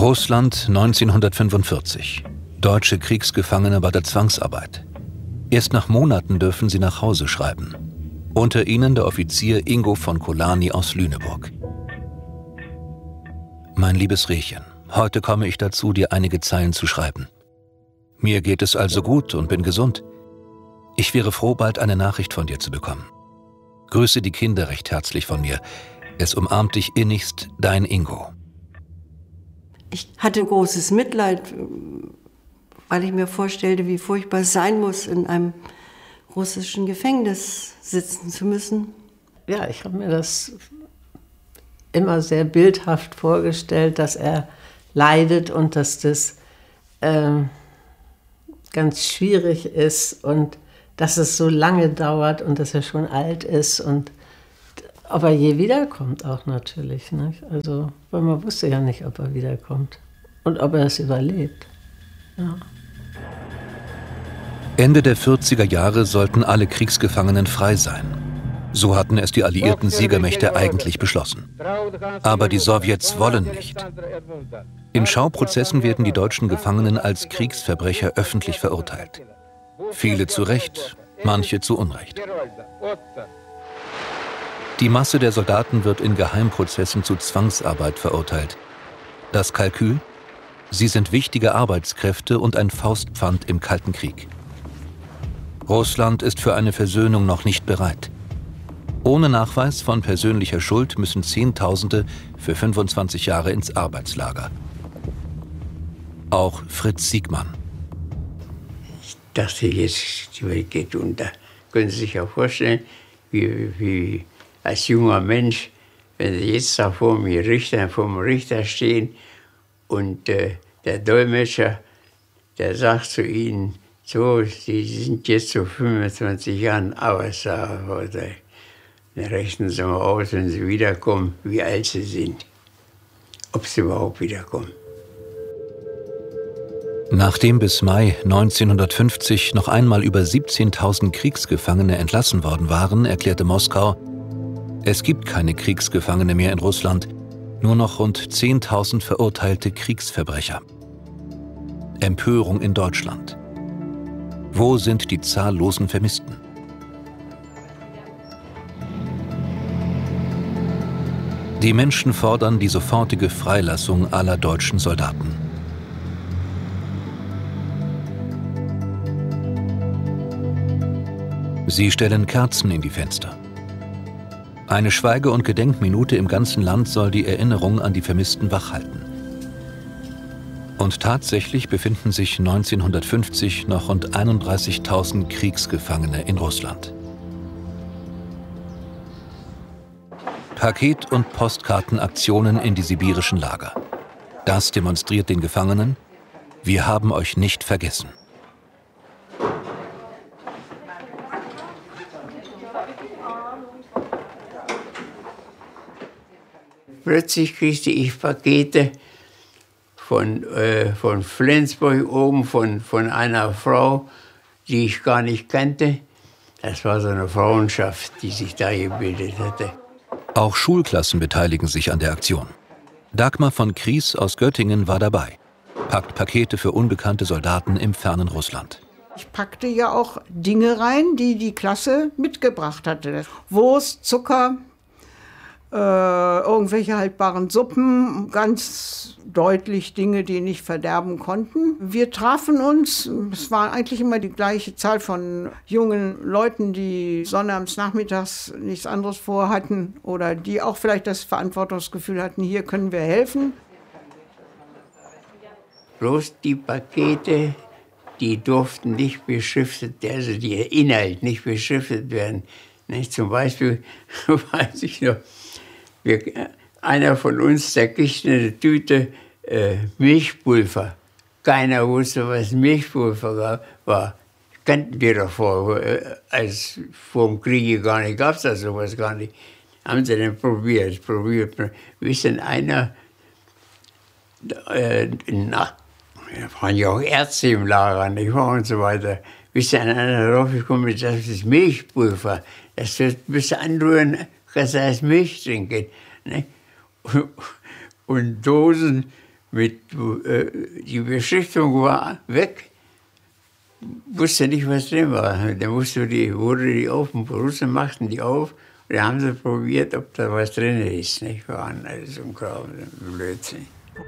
Russland 1945. Deutsche Kriegsgefangene bei der Zwangsarbeit. Erst nach Monaten dürfen sie nach Hause schreiben. Unter ihnen der Offizier Ingo von Kolani aus Lüneburg. Mein liebes Rehchen, heute komme ich dazu, dir einige Zeilen zu schreiben. Mir geht es also gut und bin gesund. Ich wäre froh, bald eine Nachricht von dir zu bekommen. Grüße die Kinder recht herzlich von mir. Es umarmt dich innigst, dein Ingo. Ich hatte großes Mitleid, weil ich mir vorstellte, wie furchtbar es sein muss, in einem russischen Gefängnis sitzen zu müssen. Ja, ich habe mir das immer sehr bildhaft vorgestellt, dass er leidet und dass das ganz schwierig ist und dass es so lange dauert und dass er schon alt ist und ob er je wiederkommt auch natürlich. Nicht? Also, weil man wusste ja nicht, ob er wiederkommt und ob er es überlebt. Ja. Ende der 40er Jahre sollten alle Kriegsgefangenen frei sein. So hatten es die alliierten Siegermächte eigentlich beschlossen. Aber die Sowjets wollen nicht. In Schauprozessen werden die deutschen Gefangenen als Kriegsverbrecher öffentlich verurteilt. Viele zu Recht, manche zu Unrecht. Die Masse der Soldaten wird in Geheimprozessen zu Zwangsarbeit verurteilt. Das Kalkül? Sie sind wichtige Arbeitskräfte und ein Faustpfand im Kalten Krieg. Russland ist für eine Versöhnung noch nicht bereit. Ohne Nachweis von persönlicher Schuld müssen Zehntausende für 25 Jahre ins Arbeitslager. Auch Fritz Siegmann. Ich dachte, jetzt die Welt geht unter. Können Sie sich ja vorstellen, wie als junger Mensch, wenn Sie jetzt da vor dem Richter stehen und der Dolmetscher, der sagt zu Ihnen, so, Sie sind jetzt zu 25 Jahren Arbeitslager. Dann rechnen Sie mal aus, wenn Sie wiederkommen, wie alt Sie sind. Ob Sie überhaupt wiederkommen. Nachdem bis Mai 1950 noch einmal über 17.000 Kriegsgefangene entlassen worden waren, erklärte Moskau, es gibt keine Kriegsgefangene mehr in Russland, nur noch rund 10.000 verurteilte Kriegsverbrecher. Empörung in Deutschland. Wo sind die zahllosen Vermissten? Die Menschen fordern die sofortige Freilassung aller deutschen Soldaten. Sie stellen Kerzen in die Fenster. Eine Schweige- und Gedenkminute im ganzen Land soll die Erinnerung an die Vermissten wachhalten. Und tatsächlich befinden sich 1950 noch rund 31.000 Kriegsgefangene in Russland. Paket- und Postkartenaktionen in die sibirischen Lager. Das demonstriert den Gefangenen: Wir haben euch nicht vergessen. Plötzlich kriegte ich Pakete von Flensburg oben, von einer Frau, die ich gar nicht kannte. Das war so eine Frauenschaft, die sich da gebildet hatte. Auch Schulklassen beteiligen sich an der Aktion. Dagmar von Kries aus Göttingen war dabei, packt Pakete für unbekannte Soldaten im fernen Russland. Ich packte ja auch Dinge rein, die die Klasse mitgebracht hatte. Wurst, Zucker, irgendwelche haltbaren Suppen, ganz deutlich Dinge, die nicht verderben konnten. Wir trafen uns, es war eigentlich immer die gleiche Zahl von jungen Leuten, die sonnabends nachmittags nichts anderes vorhatten oder die auch vielleicht das Verantwortungsgefühl hatten, hier können wir helfen. Bloß die Pakete, die durften nicht beschriftet, also der Inhalt nicht beschriftet werden. Nicht? Zum Beispiel, weiß ich noch, einer von uns, der kriegte eine Tüte Milchpulver. Keiner wusste, was Milchpulver war. Kannten wir doch vor dem Krieg gar nicht, gab es da sowas gar nicht. Haben sie dann probiert. Bis dann einer, da waren ja auch Ärzte im Lager, nicht wahr, und so weiter. Bis dann einer draufgekommen ist, das ist Milchpulver. Das müsst ihr anrühren, kannst du als Milch trinken. Ne? Und Dosen Die Beschriftung war weg. Wusste nicht, was drin war. Da wurde die offen, Russen machten die auf. Und da haben sie probiert, ob da was drin ist. Nicht? War alles so ein Kram, Blödsinn.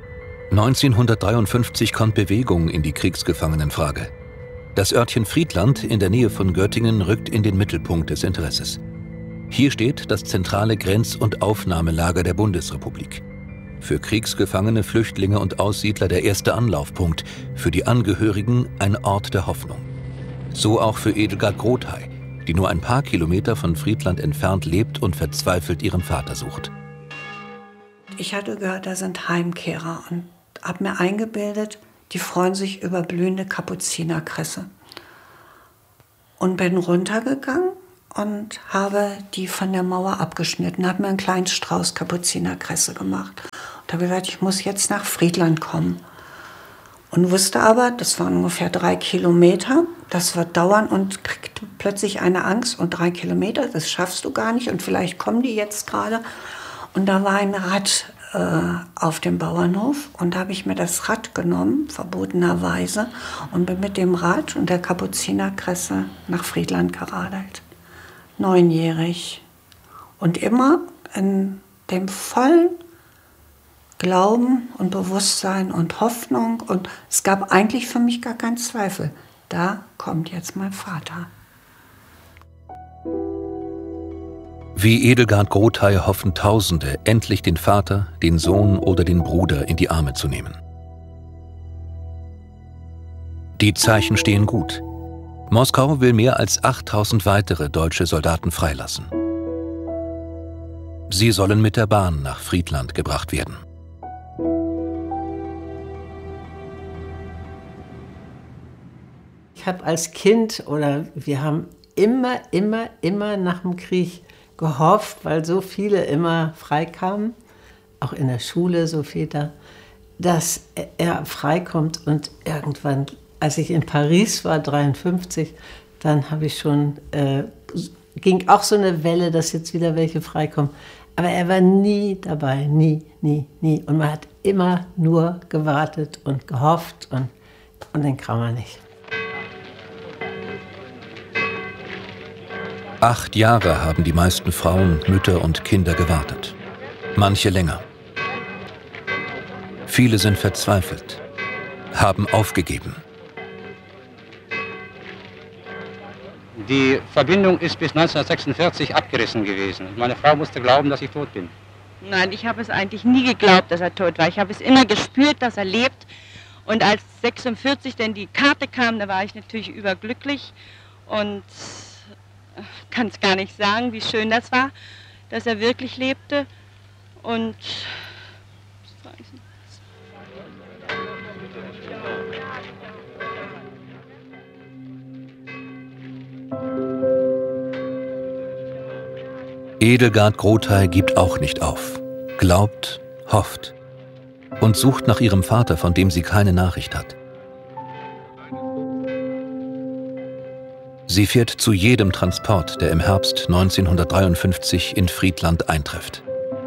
1953 kommt Bewegung in die Kriegsgefangenenfrage. Das Örtchen Friedland in der Nähe von Göttingen rückt in den Mittelpunkt des Interesses. Hier steht das zentrale Grenz- und Aufnahmelager der Bundesrepublik. Für Kriegsgefangene, Flüchtlinge und Aussiedler der erste Anlaufpunkt, für die Angehörigen ein Ort der Hoffnung. So auch für Edelgard Grothey, die nur ein paar Kilometer von Friedland entfernt lebt und verzweifelt ihren Vater sucht. Ich hatte gehört, da sind Heimkehrer und habe mir eingebildet, die freuen sich über blühende Kapuzinerkresse. Und bin runtergegangen und habe die von der Mauer abgeschnitten, habe mir einen kleinen Strauß Kapuzinerkresse gemacht. Und habe gesagt, ich muss jetzt nach Friedland kommen. Und wusste aber, das waren ungefähr 3 Kilometer, das wird dauern und kriegte plötzlich eine Angst. Und 3 Kilometer, das schaffst du gar nicht und vielleicht kommen die jetzt gerade. Und da war ein Rad auf dem Bauernhof und da habe ich mir das Rad genommen, verbotenerweise, und bin mit dem Rad und der Kapuzinerkresse nach Friedland geradelt. 9-jährig. Und immer in dem vollen Glauben und Bewusstsein und Hoffnung. Und es gab eigentlich für mich gar keinen Zweifel. Da kommt jetzt mein Vater. Wie Edelgard Grothey hoffen Tausende, endlich den Vater, den Sohn oder den Bruder in die Arme zu nehmen. Die Zeichen stehen gut. Moskau will mehr als 8000 weitere deutsche Soldaten freilassen. Sie sollen mit der Bahn nach Friedland gebracht werden. Ich habe als Kind, oder wir haben immer nach dem Krieg gehofft, weil so viele immer freikamen, auch in der Schule so viele, dass er freikommt. Und irgendwann, als ich in Paris war, 1953, dann habe ich schon, ging auch so eine Welle, dass jetzt wieder welche freikommen. Aber er war nie dabei, nie. Und man hat immer nur gewartet und gehofft und den kam er nicht. 8 Jahre haben die meisten Frauen, Mütter und Kinder gewartet. Manche länger. Viele sind verzweifelt, haben aufgegeben. Die Verbindung ist bis 1946 abgerissen gewesen. Meine Frau musste glauben, dass ich tot bin. Nein, ich habe es eigentlich nie geglaubt, dass er tot war. Ich habe es immer gespürt, dass er lebt. Und als 1946 denn die Karte kam, da war ich natürlich überglücklich und kann es gar nicht sagen, wie schön das war, dass er wirklich lebte. Und Edelgard Grothey gibt auch nicht auf, glaubt, hofft und sucht nach ihrem Vater, von dem sie keine Nachricht hat. Sie fährt zu jedem Transport, der im Herbst 1953 in Friedland eintrifft.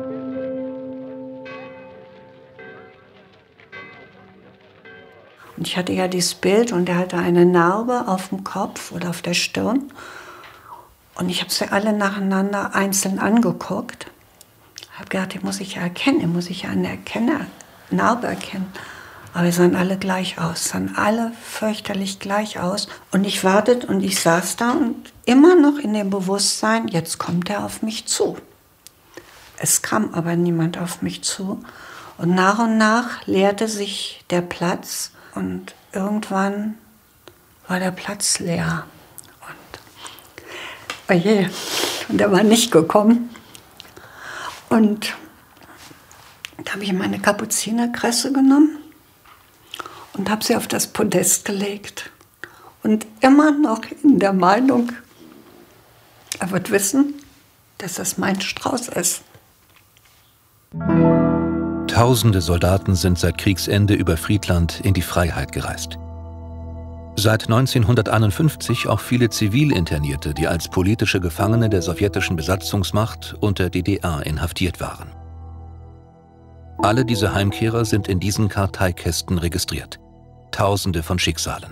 Und ich hatte ja dieses Bild und er hatte eine Narbe auf dem Kopf oder auf der Stirn. Und ich habe sie alle nacheinander einzeln angeguckt. Ich habe gedacht, die muss ich ja erkennen, die muss ich ja an der Narbe erkennen. Aber sie sahen alle gleich aus, sahen alle fürchterlich gleich aus. Und ich wartete und ich saß da und immer noch in dem Bewusstsein, jetzt kommt er auf mich zu. Es kam aber niemand auf mich zu. Und nach leerte sich der Platz und irgendwann war der Platz leer. Und oje, und er war nicht gekommen. Und da habe ich meine Kapuzinerkresse genommen und habe sie auf das Podest gelegt. Und immer noch in der Meinung, er wird wissen, dass das mein Strauß ist. Tausende Soldaten sind seit Kriegsende über Friedland in die Freiheit gereist. Seit 1951 auch viele Zivilinternierte, die als politische Gefangene der sowjetischen Besatzungsmacht unter DDR inhaftiert waren. Alle diese Heimkehrer sind in diesen Karteikästen registriert. Tausende von Schicksalen.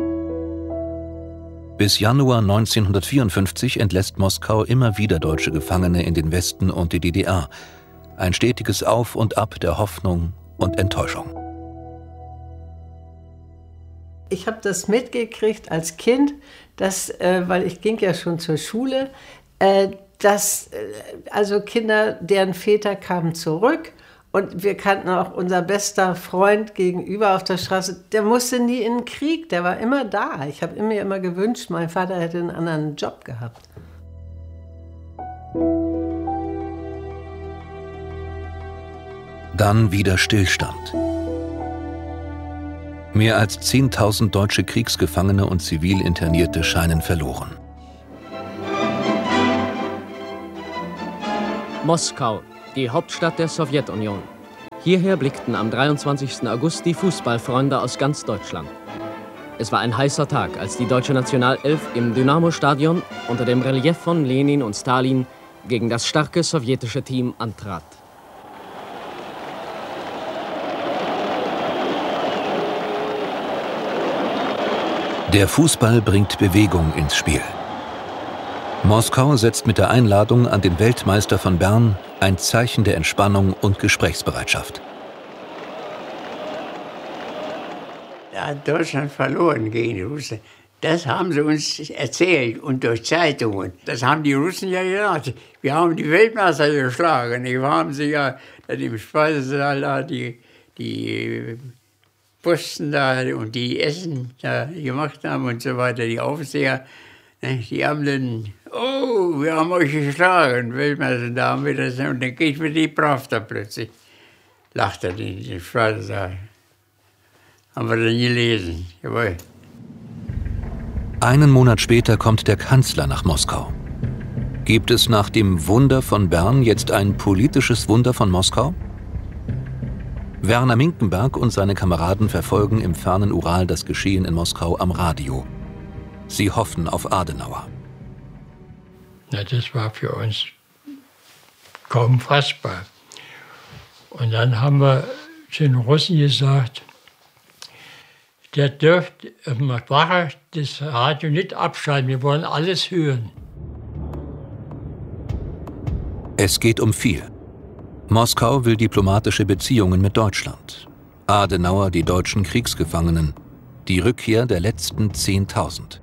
Bis Januar 1954 entlässt Moskau immer wieder deutsche Gefangene in den Westen und die DDR. Ein stetiges Auf und Ab der Hoffnung und Enttäuschung. Ich habe das mitgekriegt als Kind, dass, weil ich ging ja schon zur Schule, dass also Kinder, deren Väter kamen zurück. Und wir kannten auch unser bester Freund gegenüber auf der Straße, der musste nie in den Krieg, der war immer da. Ich habe mir immer gewünscht, mein Vater hätte einen anderen Job gehabt. Dann wieder Stillstand. Mehr als 10.000 deutsche Kriegsgefangene und Zivilinternierte scheinen verloren. Moskau, die Hauptstadt der Sowjetunion. Hierher blickten am 23. August die Fußballfreunde aus ganz Deutschland. Es war ein heißer Tag, als die deutsche Nationalelf im Dynamo-Stadion unter dem Relief von Lenin und Stalin gegen das starke sowjetische Team antrat. Der Fußball bringt Bewegung ins Spiel. Moskau setzt mit der Einladung an den Weltmeister von Bern ein Zeichen der Entspannung und Gesprächsbereitschaft. Da hat Deutschland verloren gegen die Russen. Das haben sie uns erzählt und durch Zeitungen. Das haben die Russen ja gesagt. Wir haben die Weltmeister geschlagen. Wir haben sie ja im Speisesaal da die Posten da und die Essen da gemacht haben und so weiter, die Aufseher. Die haben dann, oh, wir haben euch geschlagen, Weltmeister, da haben wir das. Und dann geht mir die Pravda plötzlich. Lacht er in den Speisesaal. Haben wir dann gelesen, jawohl. Einen Monat später kommt der Kanzler nach Moskau. Gibt es nach dem Wunder von Bern jetzt ein politisches Wunder von Moskau? Werner Minkenberg und seine Kameraden verfolgen im fernen Ural das Geschehen in Moskau am Radio. Sie hoffen auf Adenauer. Na, das war für uns kaum fassbar. Und dann haben wir zu den Russen gesagt, der dürft das Radio nicht abschalten, wir wollen alles hören. Es geht um viel. Moskau will diplomatische Beziehungen mit Deutschland. Adenauer die deutschen Kriegsgefangenen. Die Rückkehr der letzten 10.000.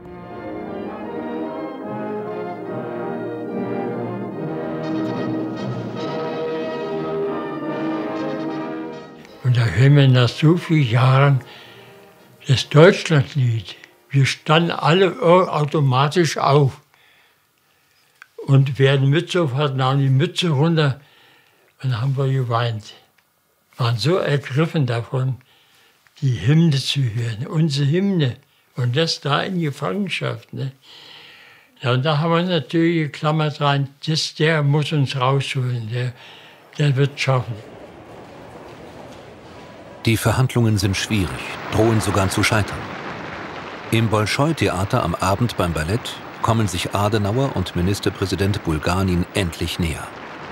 Und da hören wir nach so vielen Jahren das Deutschlandlied. Wir standen alle automatisch auf. Und wer eine Mütze auf hat, nahm die Mütze runter und haben wir geweint. Waren so ergriffen davon, die Hymne zu hören, unsere Hymne. Und das da in Gefangenschaft. Ne? Ja, und da haben wir natürlich geklammert rein, der muss uns rausholen, der wird es schaffen. Die Verhandlungen sind schwierig, drohen sogar zu scheitern. Im Bolschoi-Theater am Abend beim Ballett kommen sich Adenauer und Ministerpräsident Bulganin endlich näher.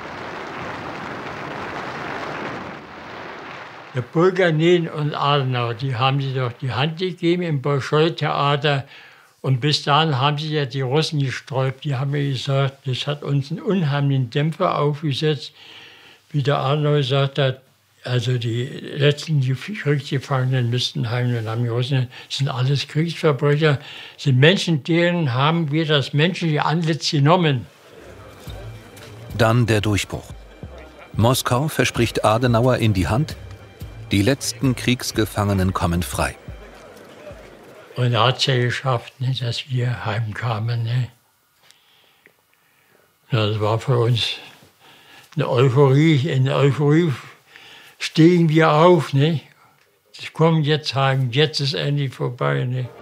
Der Bulganin und Adenauer, die haben sich doch die Hand gegeben im Bolschoi-Theater. Und bis dahin haben sich ja die Russen gesträubt. Die haben mir gesagt, das hat uns einen unheimlichen Dämpfer aufgesetzt. Wie der Adenauer gesagt hat, also die letzten Kriegsgefangenen müssten heim. Und haben die Russen, das sind alles Kriegsverbrecher, das sind Menschen, denen haben wir das menschliche Antlitz genommen. Dann der Durchbruch. Moskau verspricht Adenauer in die Hand, die letzten Kriegsgefangenen kommen frei. Und er hat es ja geschafft, ne, dass wir heimkamen. Ne. Das war für uns eine Euphorie. In der Euphorie stehen wir auf. Ne. Wir kommen jetzt heim, jetzt ist endlich vorbei. Ne.